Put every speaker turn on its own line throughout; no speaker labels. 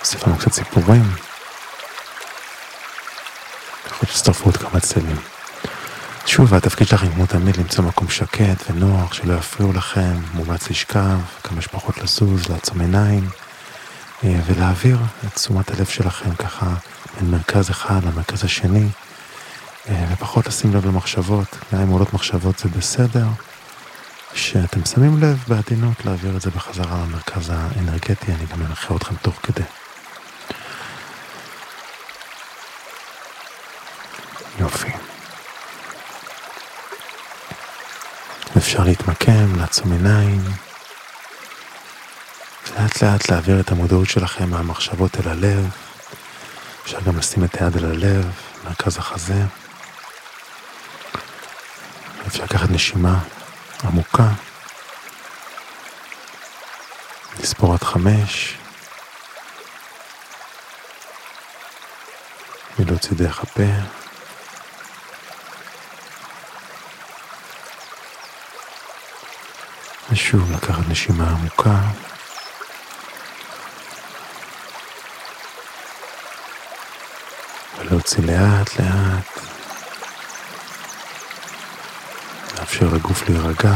נוסיף לנו קצת סיפורים. יכול שתצטרפו עוד כמה צללים. שוב, התפקיד שלכם כמו תמיד למצוא מקום שקט ונוח, שלא יפריעו לכם, מומלץ לשכב, כמה שפחות לזוז, לעצום עיניים, ולהעביר את תשומת הלב שלכם ככה בין מרכז אחד למרכז השני, ופחות לשים לב למחשבות. גם אם עולות מחשבות זה בסדר, שאתם שמים לב בעדינות להעביר את זה בחזרה למרכז האנרגטי. אני גם מנחה אתכם תוך כדי. יופי. אפשר להתמקם, לעצום עיניים, לאט לאט להעביר את המודעות שלכם מהמחשבות אל הלב. אפשר גם לשים את היד אל הלב, מרכז החזה. אפשר לקחת נשימה עמוקה, לספור עד 5, ולהוציא דרך הפה. ושוב לקחת נשימה עמוקה, ולהוציא לאט לאט, לאפשר לגוף להירגע,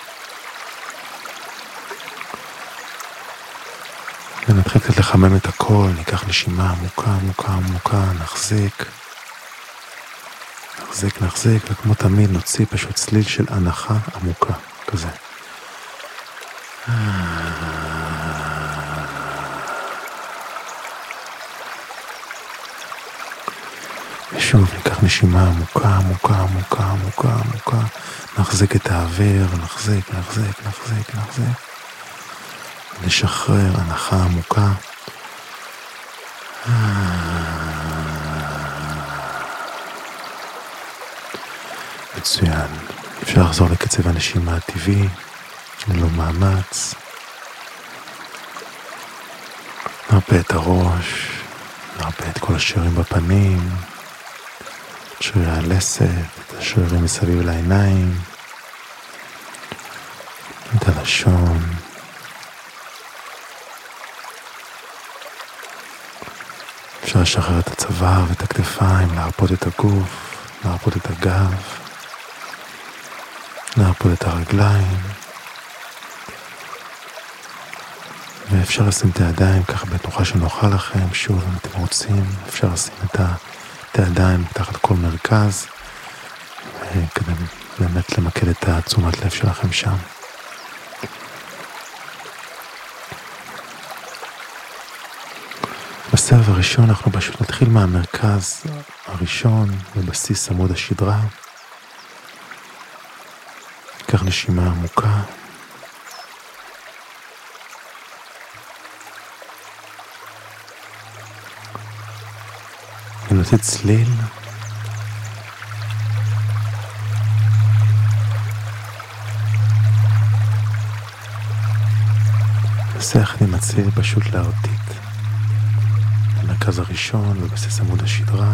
ונתחיל קצת לחמם את הכל. ניקח נשימה עמוקה עמוקה עמוקה, נחזיק, וכמו תמיד נוציא פשוט צליל של הנחה עמוקה כזה. ושוב ניקח נשימה עמוקה עמוקה עמוקה עמוקה עמוקה, נחזיק את האוויר, נחזיק, נשחרר הנחה עמוקה. מצוין. אפשר לחזור לקצב הנשימה הטבעי ללא מאמץ. נרפה את הראש, נרפה את כל השרירים בפנים, את שרירי הלסת, את השרירים מסביב לעיניים, את הלשון. אפשר לשחרר את הצוואר ואת הכתפיים, להרפות את הגוף, להרפות את הגב, להרפות את הרגליים. ואפשר לשים את הידיים ככה בתנוחה שנוחה לכם. שוב, אם אתם רוצים, אפשר לשים את הידיים תחת כל מרכז, כדי באמת למקד את תשומת לב שלכם שם. בסבב הראשון אנחנו פשוט נתחיל מהמרכז הראשון, בבסיס עמוד השדרה. ניקח נשימה עמוקה. ונוציא צליל. נעשה יחד עם הצליל פשוט להרטיט. המרכז הראשון בבסיס עמוד השדרה.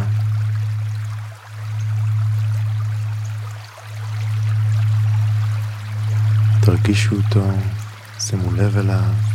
תרגישו אותו, שימו לב אליו.